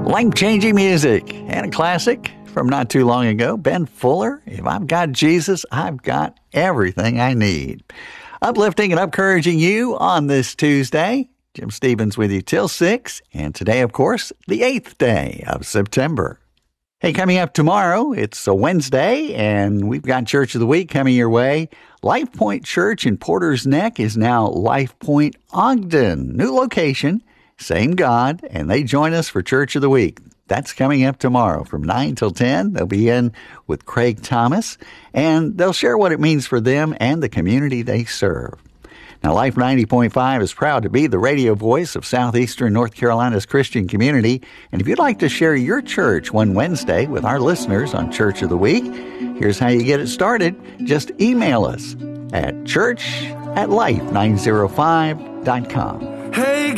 Life-changing music and a classic from not too long ago, Ben Fuller. If I've got Jesus, I've got everything I need. Uplifting and encouraging you on this Tuesday. Jim Stevens with you till 6. And today, of course, the 8th day of September. Hey, coming up tomorrow, it's a Wednesday, and we've got Church of the Week coming your way. Life Point Church in Porter's Neck is now Life Point Ogden. New location, same God, and they join us for Church of the Week. That's coming up tomorrow from 9 till 10. They'll be in with Craig Thomas, and they'll share what it means for them and the community they serve. Now, Life 90.5 is proud to be the radio voice of southeastern North Carolina's Christian community. And if you'd like to share your church one Wednesday with our listeners on Church of the Week, here's how you get it started. Just email us at church@life905.com. Hey.